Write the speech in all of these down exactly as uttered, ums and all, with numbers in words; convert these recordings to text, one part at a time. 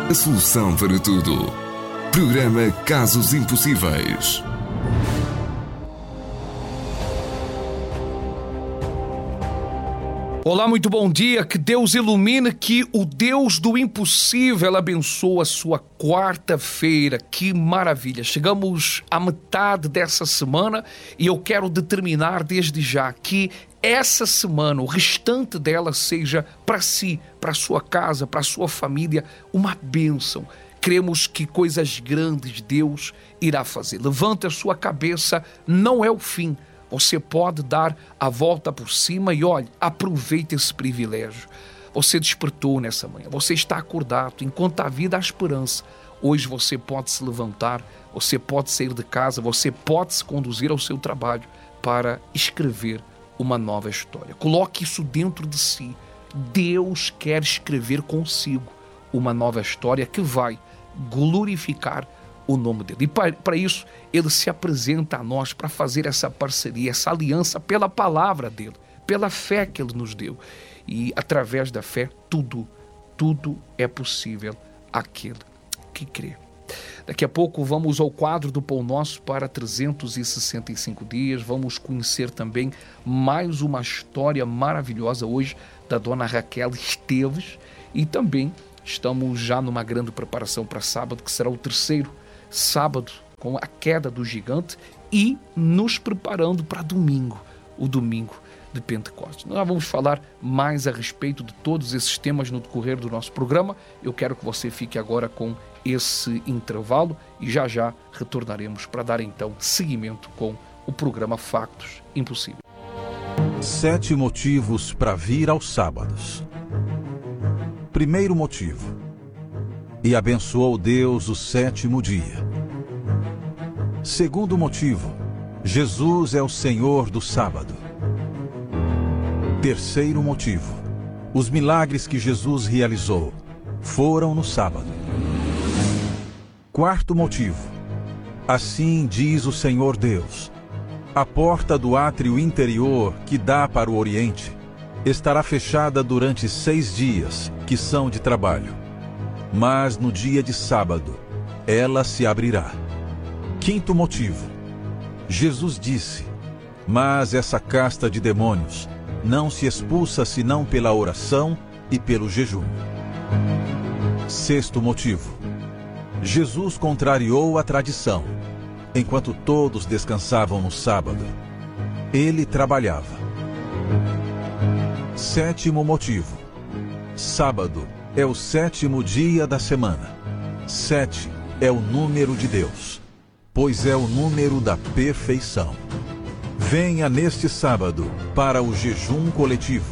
a solução para tudo. Programa Casos Impossíveis. Olá, muito bom dia, que Deus ilumine, que o Deus do impossível abençoe a sua quarta-feira. Que maravilha, chegamos à metade dessa semana e eu quero determinar desde já que essa semana, o restante dela, seja para si, para a sua casa, para a sua família, uma bênção. Cremos que coisas grandes Deus irá fazer. Levante a sua cabeça, não é o fim. Você pode dar a volta por cima e, olhe, aproveite esse privilégio. Você despertou nessa manhã, você está acordado. Enquanto há vida, há esperança. Hoje você pode se levantar, você pode sair de casa, você pode se conduzir ao seu trabalho para escrever uma nova história. Coloque isso dentro de si. Deus quer escrever consigo uma nova história que vai glorificar o nome dele. E para isso, ele se apresenta a nós para fazer essa parceria, essa aliança pela palavra dele, pela fé que ele nos deu. E através da fé, tudo, tudo é possível àquele que crê. Daqui a pouco vamos ao quadro do Pão Nosso para trezentos e sessenta e cinco dias. Vamos conhecer também mais uma história maravilhosa hoje da dona Raquel Esteves. E também estamos já numa grande preparação para sábado, que será o terceiro sábado com a queda do gigante, e nos preparando para domingo, o domingo de Pentecostes. Nós vamos falar mais a respeito de todos esses temas no decorrer do nosso programa. Eu quero que você fique agora com esse intervalo e já já retornaremos para dar então seguimento com o programa Factos Impossíveis. Sete motivos para vir aos sábados. Primeiro motivo: e abençoou Deus o sétimo dia. Segundo motivo: Jesus é o Senhor do sábado. Terceiro motivo: os milagres que Jesus realizou foram no sábado. Quarto motivo: assim diz o Senhor Deus: a porta do átrio interior que dá para o Oriente estará fechada durante seis dias, que são de trabalho. Mas no dia de sábado, ela se abrirá. Quinto motivo: Jesus disse: mas essa casta de demônios não se expulsa senão pela oração e pelo jejum. Sexto motivo: Jesus contrariou a tradição. Enquanto todos descansavam no sábado, ele trabalhava. Sétimo motivo: sábado é o sétimo dia da semana. Sete é o número de Deus, pois é o número da perfeição. Venha neste sábado para o jejum coletivo.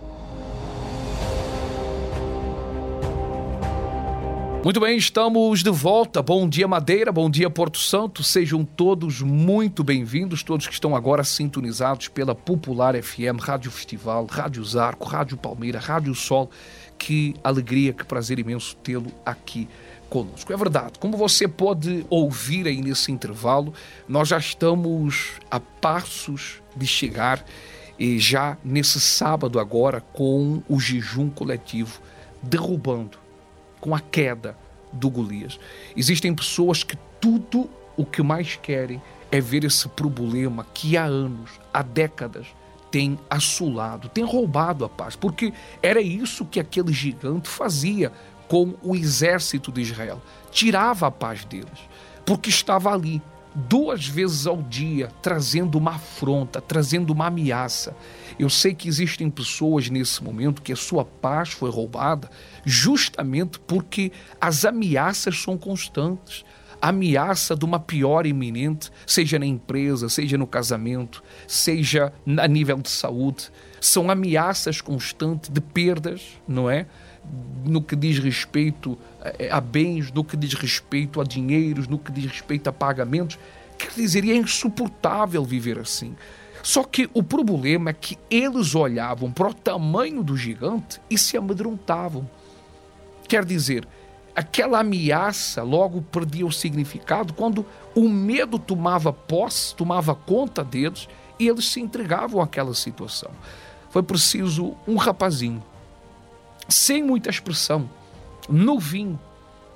Muito bem, estamos de volta. Bom dia, Madeira, bom dia, Porto Santo. Sejam todos muito bem-vindos, todos que estão agora sintonizados pela Popular F M, Rádio Festival, Rádio Zarco, Rádio Palmeira, Rádio Sol. Que alegria, que prazer imenso tê-lo aqui conosco. É verdade, como você pode ouvir aí nesse intervalo, nós já estamos a passos de chegar e já nesse sábado agora com o jejum coletivo, derrubando com a queda do Golias. Existem pessoas que tudo o que mais querem é ver esse problema que há anos, há décadas, tem assolado, tem roubado a paz, porque era isso que aquele gigante fazia com o exército de Israel. Tirava a paz deles, porque estava ali duas vezes ao dia, trazendo uma afronta, trazendo uma ameaça. Eu sei que existem pessoas nesse momento que a sua paz foi roubada justamente porque as ameaças são constantes. A ameaça de uma pior iminente, seja na empresa, seja no casamento, seja a nível de saúde. São ameaças constantes de perdas, não é? No que diz respeito a bens, no que diz respeito a dinheiros, no que diz respeito a pagamentos. Quer dizer, é insuportável viver assim. Só que o problema é que eles olhavam para o tamanho do gigante e se amedrontavam. Quer dizer, aquela ameaça logo perdia o significado quando o medo tomava posse, tomava conta deles e eles se entregavam àquela situação. Foi preciso um rapazinho, sem muita expressão, novinho,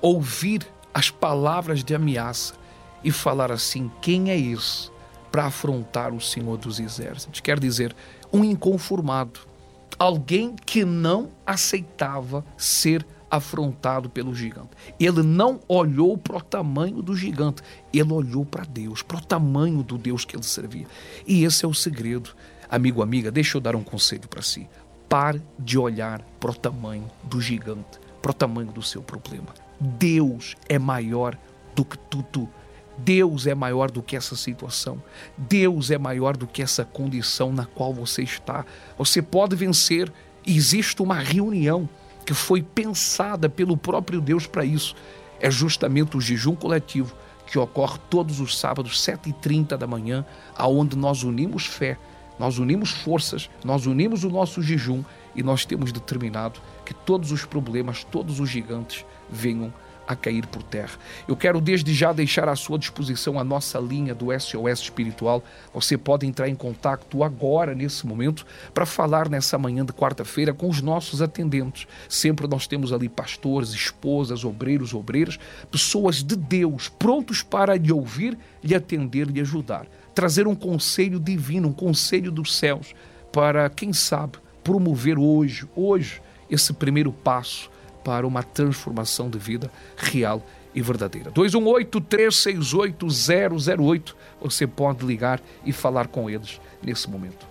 ouvir as palavras de ameaça e falar assim: quem é esse para afrontar o Senhor dos Exércitos? Quer dizer, um inconformado, alguém que não aceitava ser afrontado pelo gigante. Ele não olhou para o tamanho do gigante, ele olhou para Deus, para o tamanho do Deus que ele servia. E esse é o segredo. Amigo, amiga, deixa eu dar um conselho para si. Pare de olhar para o tamanho do gigante, para o tamanho do seu problema. Deus é maior do que tudo. Deus é maior do que essa situação. Deus é maior do que essa condição na qual você está. Você pode vencer. Existe uma reunião que foi pensada pelo próprio Deus para isso. É justamente o jejum coletivo que ocorre todos os sábados, sete e trinta da manhã, aonde nós unimos fé, nós unimos forças, nós unimos o nosso jejum e nós temos determinado que todos os problemas, todos os gigantes venham a cair por terra. Eu quero desde já deixar à sua disposição a nossa linha do S O S Espiritual. Você pode entrar em contato agora, nesse momento, para falar nessa manhã de quarta-feira com os nossos atendentes. Sempre nós temos ali pastores, esposas, obreiros, obreiras, pessoas de Deus, prontos para lhe ouvir, lhe atender, lhe ajudar. Trazer um conselho divino, um conselho dos céus, para, quem sabe, promover hoje, hoje, esse primeiro passo para uma transformação de vida real e verdadeira. dois um oito, três seis oito, zero zero oito. Você pode ligar e falar com eles nesse momento.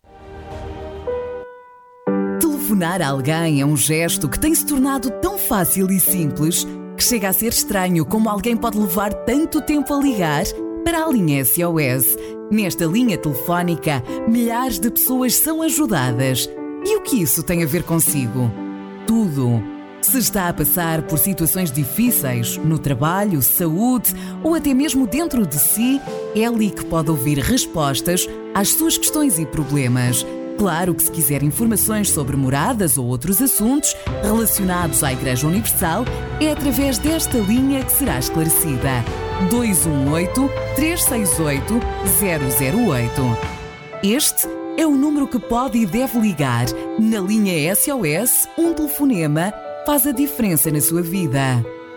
Telefonar a alguém é um gesto que tem se tornado tão fácil e simples que chega a ser estranho como alguém pode levar tanto tempo a ligar para a linha S O S. Nesta linha telefónica, milhares de pessoas são ajudadas. E o que isso tem a ver consigo? Tudo. Se está a passar por situações difíceis no trabalho, saúde ou até mesmo dentro de si, é ali que pode ouvir respostas às suas questões e problemas. Claro que se quiser informações sobre moradas ou outros assuntos relacionados à Igreja Universal, é através desta linha que será esclarecida. dois um oito, três seis oito, zero zero oito. Este é o número que pode e deve ligar. Na linha S O S, um telefonema faz a diferença na sua vida.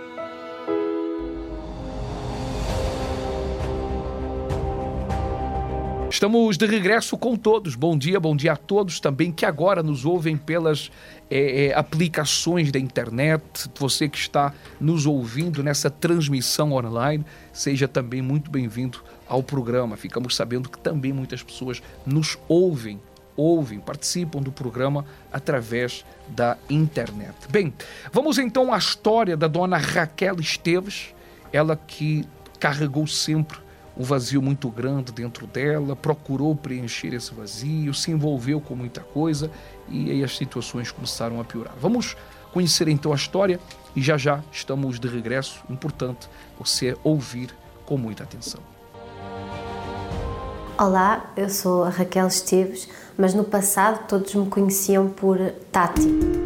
Estamos de regresso com todos. Bom dia, bom dia a todos também que agora nos ouvem pelas é, é, aplicações da internet. Você que está nos ouvindo nessa transmissão online, seja também muito bem-vindo ao programa. Ficamos sabendo que também muitas pessoas nos ouvem ouvem, participam do programa através da internet. Bem, vamos então à história da dona Raquel Esteves, ela que carregou sempre um vazio muito grande dentro dela, procurou preencher esse vazio, se envolveu com muita coisa e aí as situações começaram a piorar. Vamos conhecer então a história e já já estamos de regresso. Importante você ouvir com muita atenção. Olá, eu sou a Raquel Esteves, mas no passado todos me conheciam por Tati.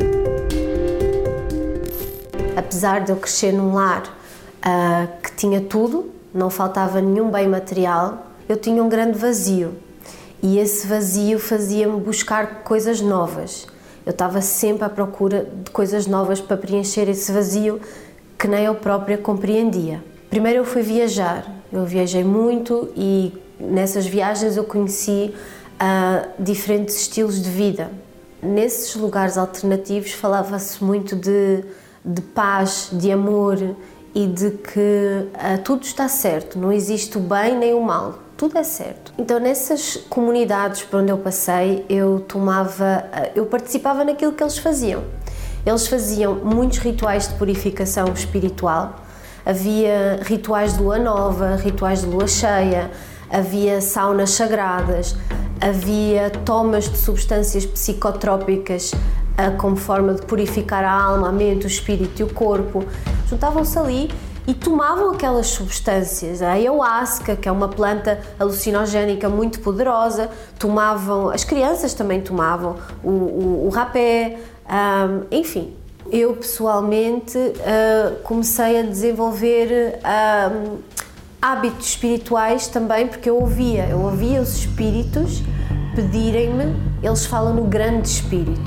Apesar de eu crescer num lar uh, que tinha tudo, não faltava nenhum bem material, eu tinha um grande vazio e esse vazio fazia-me buscar coisas novas. Eu estava sempre à procura de coisas novas para preencher esse vazio que nem eu própria compreendia. Primeiro eu fui viajar, eu viajei muito e nessas viagens eu conheci uh, diferentes estilos de vida. Nesses lugares alternativos falava-se muito de, de paz, de amor e de que uh, tudo está certo, não existe o bem nem o mal, tudo é certo. Então nessas comunidades por onde eu passei, eu tomava, uh, eu participava naquilo que eles faziam. Eles faziam muitos rituais de purificação espiritual, havia rituais de lua nova, rituais de lua cheia, havia saunas sagradas, havia tomas de substâncias psicotrópicas uh, como forma de purificar a alma, a mente, o espírito e o corpo. Juntavam-se ali e tomavam aquelas substâncias. A ayahuasca, que é uma planta alucinogénica muito poderosa, tomavam, as crianças também tomavam, o, o, o rapé, um, enfim. Eu pessoalmente uh, comecei a desenvolver um, hábitos espirituais também, porque eu ouvia, eu ouvia os espíritos pedirem-me, eles falam no grande espírito.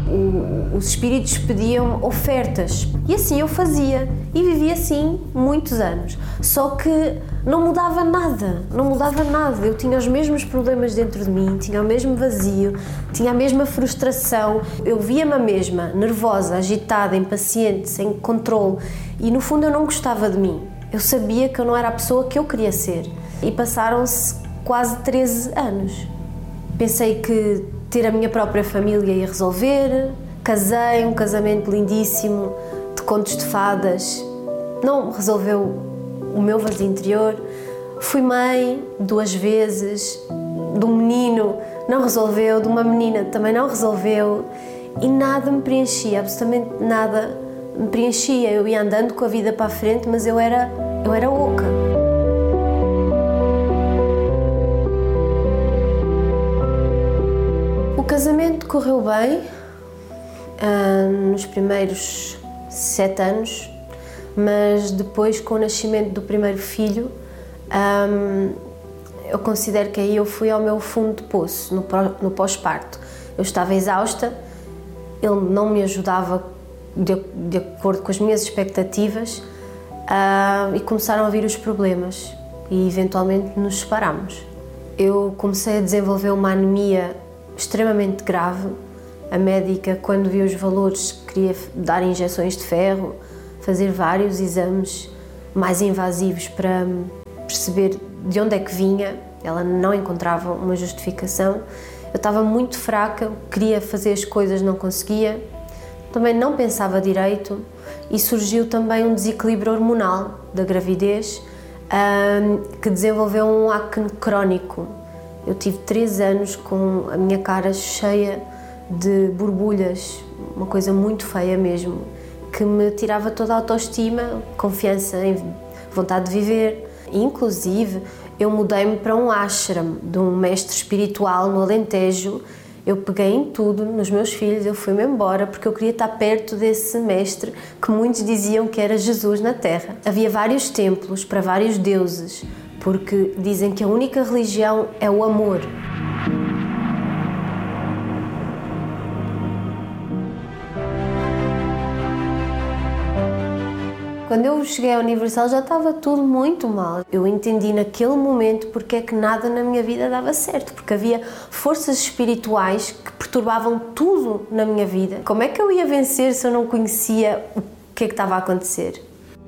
o, os espíritos pediam ofertas e assim eu fazia e vivi assim muitos anos, só que não mudava nada, não mudava nada, eu tinha os mesmos problemas dentro de mim, tinha o mesmo vazio, tinha a mesma frustração, eu via-me a mesma, nervosa, agitada, impaciente, sem controle e no fundo eu não gostava de mim, eu sabia que eu não era a pessoa que eu queria ser e passaram-se quase treze anos. Pensei que ter a minha própria família ia resolver, casei, um casamento lindíssimo, de contos de fadas, não resolveu o meu vazio interior. Fui mãe duas vezes, de um menino não resolveu, de uma menina também não resolveu e nada me preenchia, absolutamente nada me preenchia. Eu ia andando com a vida para a frente, mas eu era, eu era oca. O casamento correu bem uh, nos primeiros sete anos, mas depois, com o nascimento do primeiro filho, um, eu considero que aí eu fui ao meu fundo de poço, no, no pós-parto. Eu estava exausta, ele não me ajudava de, de acordo com as minhas expectativas uh, e começaram a vir os problemas e eventualmente nos separámos. Eu comecei a desenvolver uma anemia extremamente grave. A médica, quando viu os valores, queria dar injeções de ferro, fazer vários exames mais invasivos para perceber de onde é que vinha. Ela não encontrava uma justificação. Eu estava muito fraca, queria fazer as coisas, não conseguia. Também não pensava direito e surgiu também um desequilíbrio hormonal da gravidez que desenvolveu um acne crónico. Eu tive três anos com a minha cara cheia de borbulhas, uma coisa muito feia mesmo, que me tirava toda a autoestima, confiança em vontade de viver. Inclusive, eu mudei-me para um ashram de um mestre espiritual no Alentejo. Eu peguei em tudo, nos meus filhos, eu fui-me embora porque eu queria estar perto desse mestre que muitos diziam que era Jesus na Terra. Havia vários templos para vários deuses, porque dizem que a única religião é o amor. Quando eu cheguei à Universal já estava tudo muito mal. Eu entendi naquele momento porque é que nada na minha vida dava certo, porque havia forças espirituais que perturbavam tudo na minha vida. Como é que eu ia vencer se eu não conhecia o que é que estava a acontecer?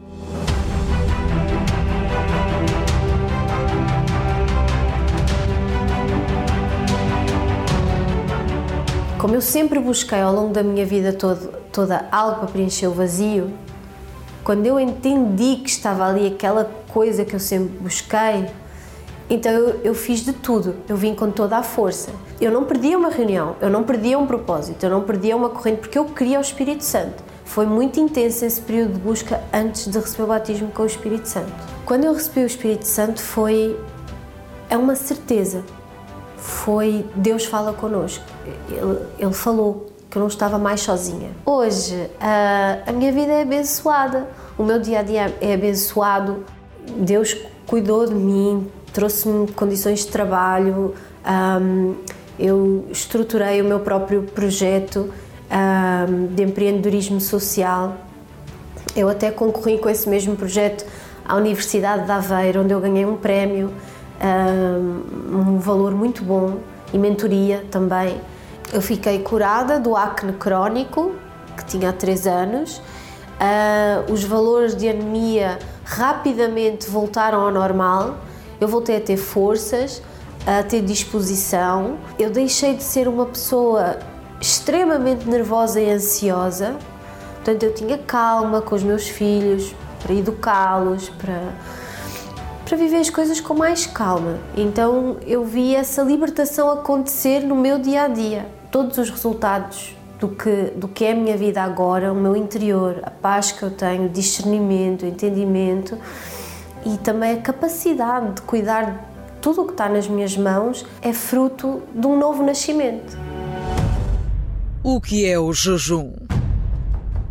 Como eu sempre busquei ao longo da minha vida todo, toda algo para preencher o vazio, quando eu entendi que estava ali aquela coisa que eu sempre busquei, então eu, eu fiz de tudo, eu vim com toda a força. Eu não perdia uma reunião, eu não perdia um propósito, eu não perdia uma corrente, porque eu queria o Espírito Santo. Foi muito intenso esse período de busca antes de receber o batismo com o Espírito Santo. Quando eu recebi o Espírito Santo foi... é uma certeza. Foi Deus fala connosco. Ele, ele falou que eu não estava mais sozinha. Hoje, a, a minha vida é abençoada, o meu dia-a-dia é abençoado, Deus cuidou de mim, trouxe-me condições de trabalho, um, eu estruturei o meu próprio projeto um, de empreendedorismo social. Eu até concorri com esse mesmo projeto à Universidade de Aveiro, onde eu ganhei um prémio, um, um valor muito bom, e mentoria também. Eu fiquei curada do acne crónico, que tinha há três anos. Uh, os valores de anemia rapidamente voltaram ao normal. Eu voltei a ter forças, a ter disposição. Eu deixei de ser uma pessoa extremamente nervosa e ansiosa. Portanto, eu tinha calma com os meus filhos, para educá-los, para, para viver as coisas com mais calma. Então, eu vi essa libertação acontecer no meu dia-a-dia. Todos os resultados do que, do que é a minha vida agora, o meu interior, a paz que eu tenho, o discernimento, o entendimento e também a capacidade de cuidar de tudo o que está nas minhas mãos é fruto de um novo nascimento. O que é o jejum?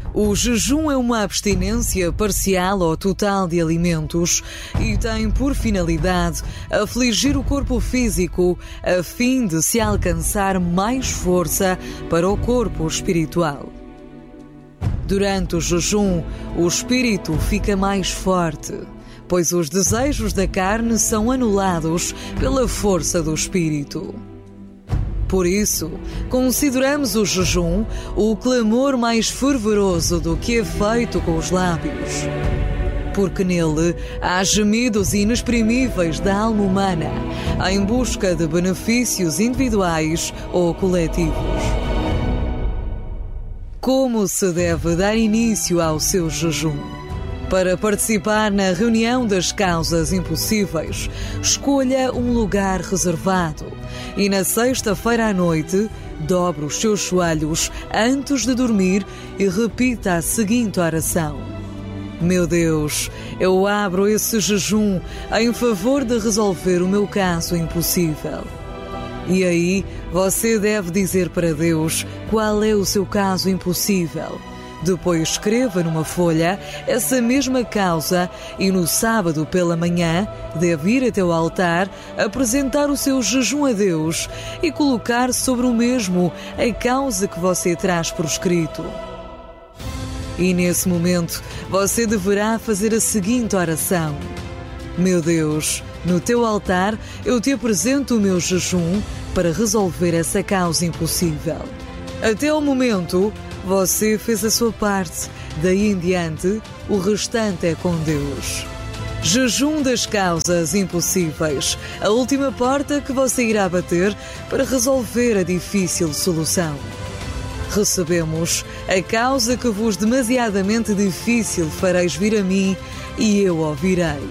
O jejum é uma abstinência parcial ou total de alimentos e tem por finalidade afligir o corpo físico a fim de se alcançar mais força para o corpo espiritual. Durante o jejum, o espírito fica mais forte, pois os desejos da carne são anulados pela força do espírito. Por isso, consideramos o jejum o clamor mais fervoroso do que é feito com os lábios. Porque nele há gemidos inexprimíveis da alma humana em busca de benefícios individuais ou coletivos. Como se deve dar início ao seu jejum? Para participar na reunião das causas impossíveis, escolha um lugar reservado e na sexta-feira à noite, dobre os seus joelhos antes de dormir e repita a seguinte oração: Meu Deus, eu abro esse jejum em favor de resolver o meu caso impossível. E aí, você deve dizer para Deus qual é o seu caso impossível. Depois escreva numa folha essa mesma causa e no sábado pela manhã deve ir até o altar, apresentar o seu jejum a Deus e colocar sobre o mesmo a causa que você traz por escrito. E nesse momento você deverá fazer a seguinte oração: Meu Deus, no teu altar eu te apresento o meu jejum para resolver essa causa impossível. Até o momento, você fez a sua parte, daí em diante, o restante é com Deus. Jejum das causas impossíveis, a última porta que você irá bater para resolver a difícil solução. Recebemos a causa que vos demasiadamente difícil fareis vir a mim e eu ouvirei.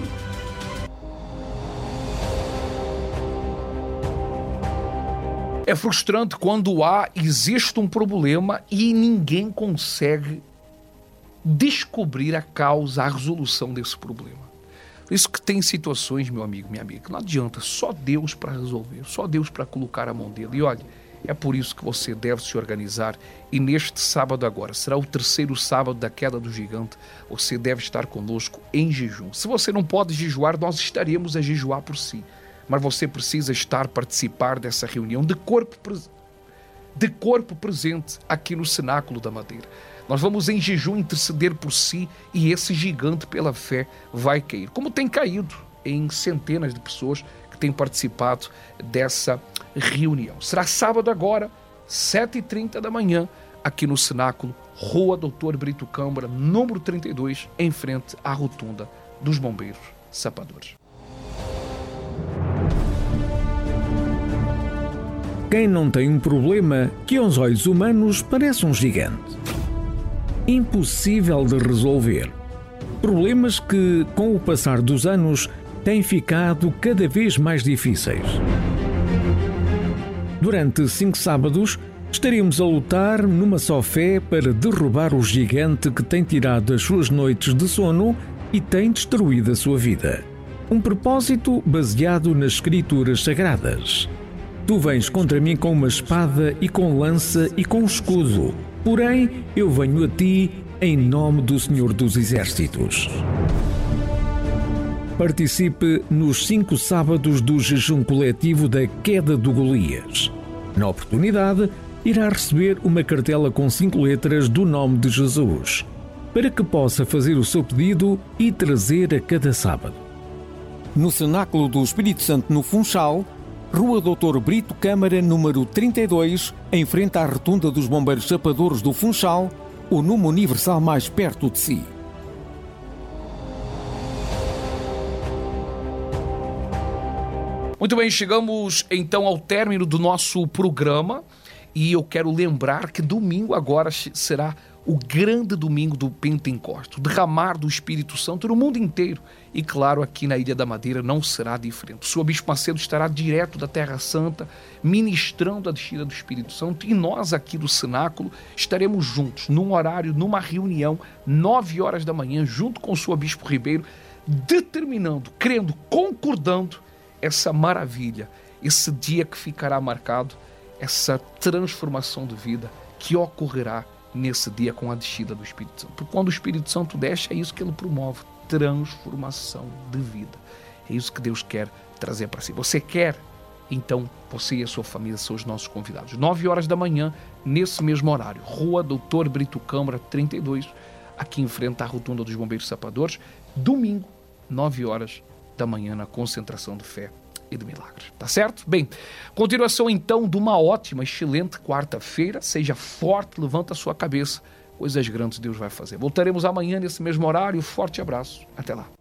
É frustrante quando há, existe um problema e ninguém consegue descobrir a causa, a resolução desse problema. Por isso que tem situações, meu amigo, minha amiga, que não adianta, só Deus para resolver, só Deus para colocar a mão dele. E olha, é por isso que você deve se organizar e neste sábado agora, será o terceiro sábado da queda do gigante, você deve estar conosco em jejum. Se você não pode jejuar, nós estaremos a jejuar por si. Mas você precisa estar, participar dessa reunião de corpo, de corpo presente aqui no Cenáculo da Madeira. Nós vamos em jejum interceder por si e esse gigante pela fé vai cair. Como tem caído em centenas de pessoas que têm participado dessa reunião. Será sábado agora, sete e trinta da manhã, aqui no Cenáculo, Rua Doutor Brito Câmara, número trinta e dois, em frente à rotunda dos Bombeiros Sapadores. Quem não tem um problema que aos olhos humanos parece um gigante. Impossível de resolver. Problemas que, com o passar dos anos, têm ficado cada vez mais difíceis. Durante cinco sábados, estaremos a lutar numa só fé para derrubar o gigante que tem tirado as suas noites de sono e tem destruído a sua vida. Um propósito baseado nas Escrituras Sagradas. Tu vens contra mim com uma espada e com lança e com escudo. Porém, eu venho a ti em nome do Senhor dos Exércitos. Participe nos cinco sábados do jejum coletivo da queda do Golias. Na oportunidade, irá receber uma cartela com cinco letras do nome de Jesus, para que possa fazer o seu pedido e trazer a cada sábado. No Cenáculo do Espírito Santo no Funchal, Rua Doutor Brito Câmara, número trinta e dois, em frente à rotunda dos Bombeiros Sapadores do Funchal, o número universal mais perto de si. Muito bem, chegamos então ao término do nosso programa e eu quero lembrar que domingo agora será o grande domingo do Pentecostes, o derramar do Espírito Santo no mundo inteiro. E claro, aqui na Ilha da Madeira não será diferente. O senhor Bispo Macedo estará direto da Terra Santa, ministrando a descida do Espírito Santo, e nós aqui do Cenáculo estaremos juntos, num horário, numa reunião, nove horas da manhã, junto com o senhor Bispo Ribeiro, determinando, crendo, concordando essa maravilha, esse dia que ficará marcado, essa transformação de vida que ocorrerá nesse dia com a descida do Espírito Santo. Porque quando o Espírito Santo desce, é isso que ele promove, transformação de vida. É isso que Deus quer trazer para si. Você quer? Então, você e a sua família são os nossos convidados. Nove horas da manhã, nesse mesmo horário. Rua Doutor Brito Câmara, trinta e dois, aqui em frente à Rotunda dos Bombeiros Sapadores. Domingo, nove horas da manhã, na concentração de fé e de milagres. Tá certo? Bem, continuação então de uma ótima, excelente quarta-feira. Seja forte, levanta a sua cabeça. Coisas grandes Deus vai fazer. Voltaremos amanhã nesse mesmo horário. Forte abraço. Até lá.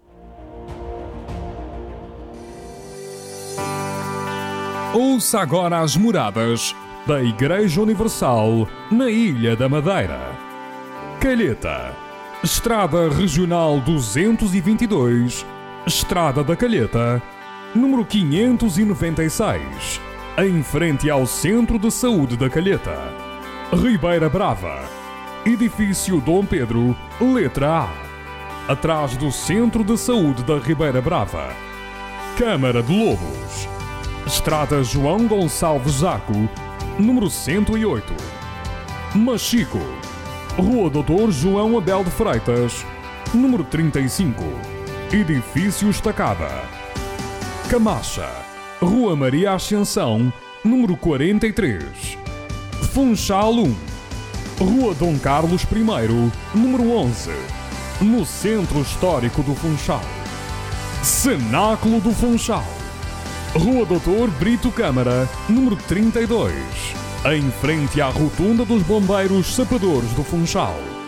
Ouça agora as moradas da Igreja Universal na Ilha da Madeira. Calheta, Estrada Regional duzentos e vinte e dois, Estrada da Calheta, número quinhentos e noventa e seis, em frente ao Centro de Saúde da Calheta. Ribeira Brava, Edifício Dom Pedro, letra A, atrás do Centro de Saúde da Ribeira Brava. Câmara de Lobos, Estrada João Gonçalves Zaco, número cento e oito. Machico, Rua Doutor João Abel de Freitas, número trinta e cinco, Edifício Estacada. Camacha, Rua Maria Ascensão, número quarenta e três. Funchal um, Rua Dom Carlos I, número onze, no Centro Histórico do Funchal. Cenáculo do Funchal, Rua Doutor Brito Câmara, número trinta e dois, em frente à Rotunda dos Bombeiros Sapadores do Funchal.